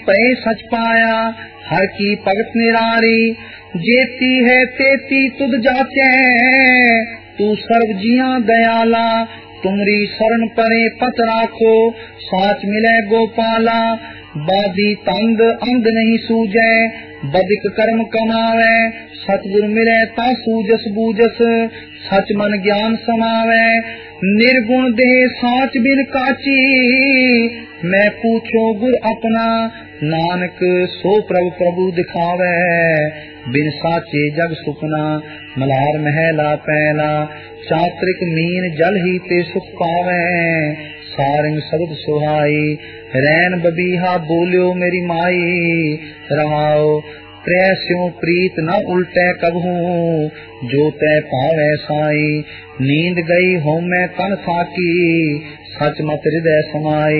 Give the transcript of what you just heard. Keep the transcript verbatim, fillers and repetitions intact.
पे सच पाया हर की भगत निरारी। जेती है तेती तुद जाचे तू सर्व जिया दयाला। तुमरी शरण परे पत राखो साच मिले गोपाला। बादी तंग अंग नहीं सूझे बदिक कर्म कमावे। सतगुर मिले ता सूजस बूजस सच मन ज्ञान समावे। निर्गुण देह साच बिन काची मैं पूछो गुर अपना। नानक सो प्रभु प्रभु दिखावे बिन साचे जग सुपना। मलार महला पहला चात्रिक मीन जल ही ते सुख पावे। सारंग शब्द सुहाई रैन बबीहा बोलियो मेरी माई। रहाओ प्रेस्यों प्रीत न उल्टे कबहू जो तय पावे साई। नींद गई हो मैं तन थाकी सच मत हृदय समाई।